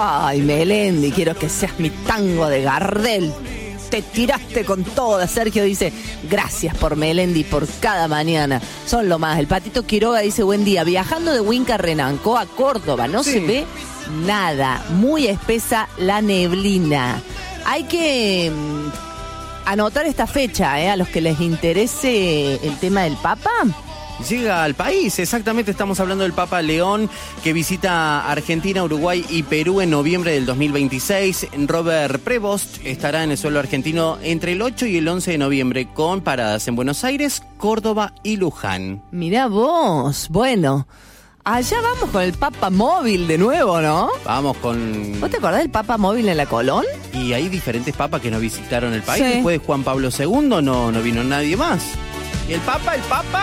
Ay, Melendi, quiero que seas mi tango de Gardel. Te tiraste con toda. Sergio dice, gracias por Melendi, por cada mañana. Son lo más. El Patito Quiroga dice, buen día. Viajando de Huinca Renanco a Córdoba, no se ve nada. Muy espesa la neblina. Hay que anotar esta fecha, a los que les interese el tema del Papa. Llega al país, exactamente, estamos hablando del Papa León, que visita Argentina, Uruguay y Perú en noviembre del 2026. Robert Prevost estará en el suelo argentino entre el 8 y el 11 de noviembre, con paradas en Buenos Aires, Córdoba y Luján. Mirá vos, bueno, allá vamos con el Papa Móvil de nuevo, ¿no? Vamos con... ¿Vos te acordás del Papa Móvil en la Colón? Y hay diferentes papas que nos visitaron el país. Sí. Después de Juan Pablo II no vino nadie más. ¿Y el Papa?